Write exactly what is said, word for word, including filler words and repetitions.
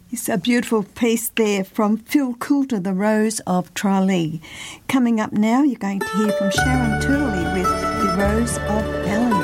It's a beautiful piece there from Phil Coulter, The Rose of Tralee. Coming up now, you're going to hear from Sharon Turley with The Rose of Ballina.